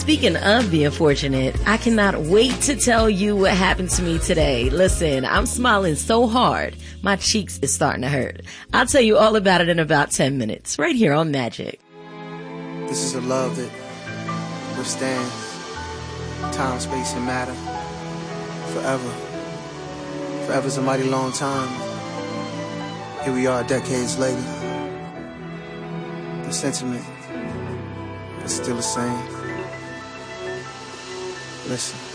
Speaking of the unfortunate, I cannot wait to tell you what happened to me today. Listen, I'm smiling so hard, my cheeks is starting to hurt. I'll tell you all about it in about 10 minutes, right here on Magic. This is a love that withstands time, space, and matter forever. Forever's a mighty long time. Here we are decades later. The sentiment is still the same. Listen.